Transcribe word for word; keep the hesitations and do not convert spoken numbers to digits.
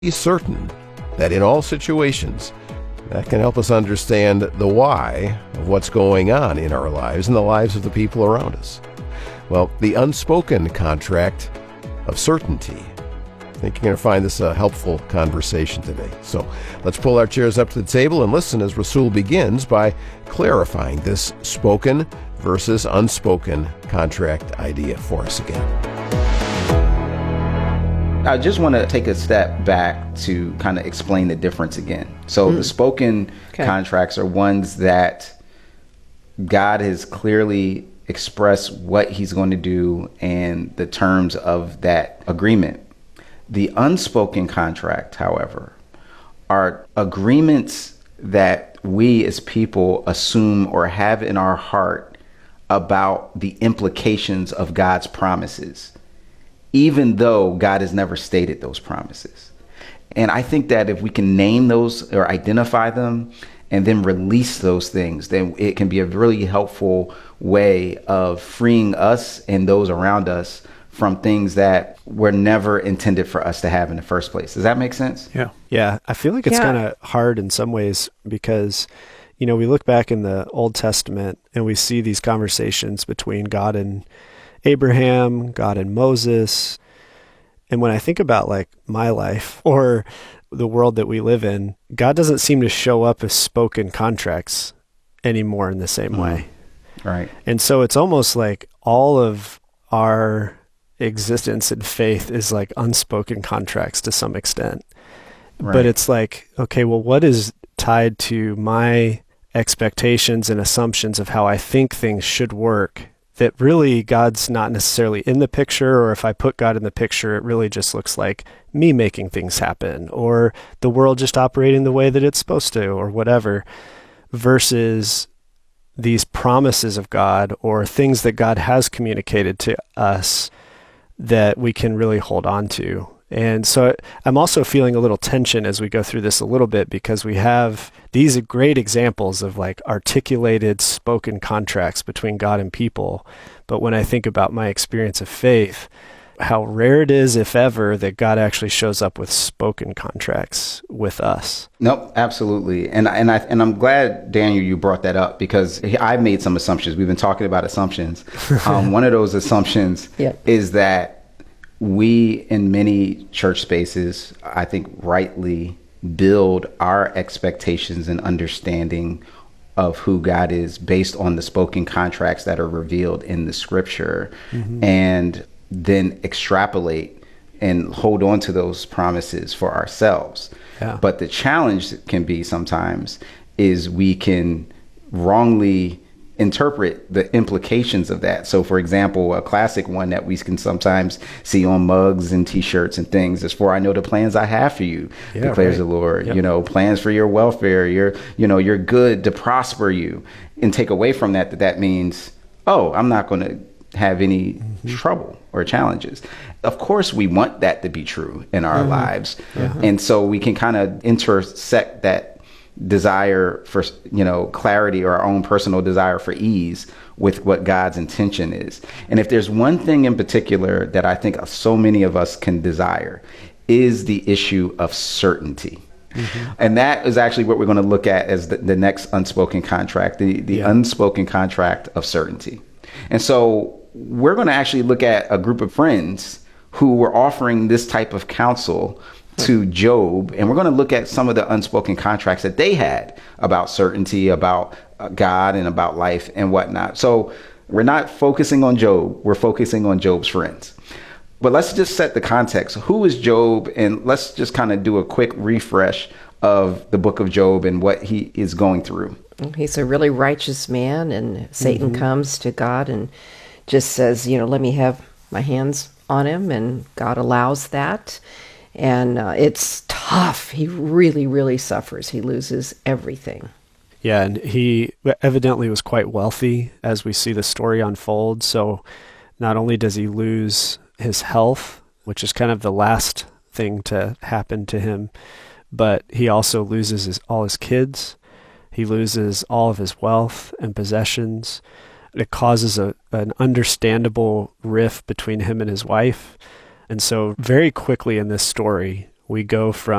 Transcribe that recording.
Be certain that in all situations, that can help us understand the why of what's going on in our lives and the lives of the people around us. Well, the unspoken contract of certainty. I think you're going to find this a helpful conversation today. So let's pull our chairs up to the table and listen as Rasul begins by clarifying this spoken versus unspoken contract idea for us again. I just want to take a step back to kind of explain the difference again. So mm. the spoken okay. contracts are ones that God has clearly expressed what he's going to do and the terms of that agreement. The unspoken contract, however, are agreements that we as people assume or have in our heart about the implications of God's promises, even though God has never stated those promises. And I think that if we can name those or identify them and then release those things, then it can be a really helpful way of freeing us and those around us from things that were never intended for us to have in the first place. Does that make sense? Yeah. Yeah. I feel like it's yeah. kind of hard in some ways because, you know, we look back in the Old Testament and we see these conversations between God and Abraham, God and Moses. And when I think about like my life or the world that we live in, God doesn't seem to show up as spoken contracts anymore in the same mm. way. Right. And so it's almost like all of our existence and faith is like unspoken contracts to some extent. Right. But it's like, okay, well, what is tied to my expectations and assumptions of how I think things should work that really God's not necessarily in the picture, or if I put God in the picture, it really just looks like me making things happen, or the world just operating the way that it's supposed to, or whatever, versus these promises of God or things that God has communicated to us that we can really hold on to. And so I'm also feeling a little tension as we go through this a little bit, because we have these great examples of like articulated spoken contracts between God and people. But when I think about my experience of faith, how rare it is, if ever, that God actually shows up with spoken contracts with us. Nope, absolutely. And and I and I'm glad, Daniel, you brought that up, because I made some assumptions. We've been talking about assumptions. Um, one of those assumptions yep. is that we, in many church spaces, I think rightly build our expectations and understanding of who God is based on the spoken contracts that are revealed in the scripture, mm-hmm. and then extrapolate and hold on to those promises for ourselves. Yeah. But the challenge can be sometimes is we can wrongly interpret the implications of that. So, for example, a classic one that we can sometimes see on mugs and T-shirts and things is, "For I know the plans I have for you, yeah, declares right. the Lord." Yep. You know, plans for your welfare, your, you know, your good, to prosper you. And take away from that that that means, oh, I'm not going to have any mm-hmm. trouble or challenges. Of course, we want that to be true in our mm-hmm. lives, mm-hmm. and so we can kind of intersect that desire for, you know, clarity, or our own personal desire for ease, with what God's intention is. And if there's one thing in particular that I think so many of us can desire, is the issue of certainty. Mm-hmm. And that is actually what we're going to look at as the, the next unspoken contract, the, the yeah. unspoken contract of certainty. And so we're going to actually look at a group of friends who were offering this type of counsel to Job, and we're going to look at some of the unspoken contracts that they had about certainty, about uh, God, and about life and whatnot. So we're not focusing on Job, we're focusing on Job's friends. But let's just set the context. Who is Job? And let's just kind of do a quick refresh of the book of Job and what he is going through. He's a really righteous man, and Satan mm-hmm. comes to God and just says, you know, let me have my hands on him, and God allows that. And uh, it's tough. He really, really suffers. He loses everything. Yeah, and he evidently was quite wealthy as we see the story unfold. So not only does he lose his health, which is kind of the last thing to happen to him, but he also loses his, all his kids. He loses all of his wealth and possessions. It causes a, an understandable rift between him and his wife. And so very quickly in this story, we go from